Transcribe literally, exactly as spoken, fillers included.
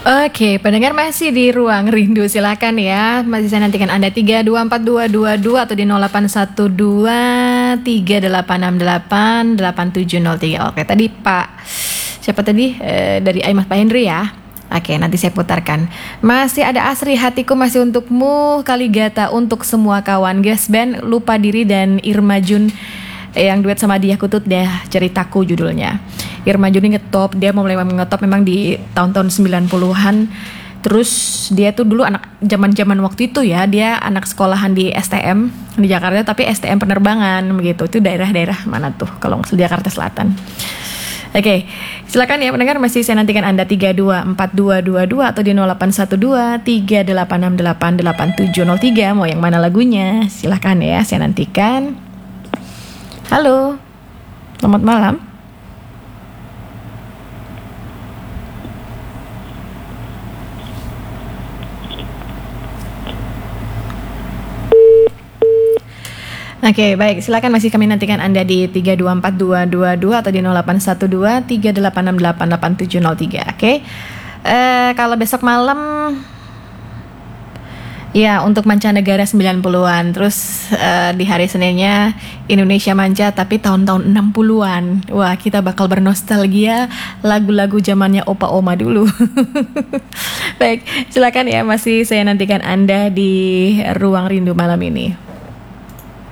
Oke, pendengar masih di Ruang Rindu, silakan ya. Masih saya nantikan Anda tiga dua empat dua dua dua atau di nol delapan satu dua tiga delapan enam delapan delapan tujuh nol tiga. Oke, tadi Pak siapa tadi e, dari Aimas Pak Henry ya. Oke, nanti saya putarkan. Masih ada Asri, hatiku masih untukmu, Kaligata untuk semua kawan, Gas Band, Lupa Diri, dan Irma Jun yang duet sama Dia Kutut deh, Ceritaku judulnya. Irma Jun ini ngetop, dia mau mulai ngetop memang di tahun-tahun sembilan puluhan. Terus dia tuh dulu anak zaman-zaman waktu itu ya, dia anak sekolahan di S T M di Jakarta, tapi S T M penerbangan begitu. Itu daerah-daerah mana tuh kalau di Jakarta Selatan. Oke, silakan ya pendengar, masih saya nantikan Anda tiga dua empat dua dua dua atau di nol delapan satu dua tiga delapan enam delapan delapan tujuh nol tiga. Mau yang mana lagunya? Silakan ya, saya nantikan. Halo, selamat malam. Oke, baik. Silakan, masih kami nantikan Anda di tiga dua empat dua dua dua atau di nol delapan satu dua tiga delapan enam delapan delapan tujuh nol tiga. Oke. Eh, kalau besok malam ya untuk mancanegara sembilan puluhan. Terus uh, di hari Seninnya Indonesia Manca tapi tahun-tahun enam puluhan. Wah, kita bakal bernostalgia lagu-lagu zamannya opa oma dulu. Baik, silakan ya, masih saya nantikan Anda di Ruang Rindu malam ini.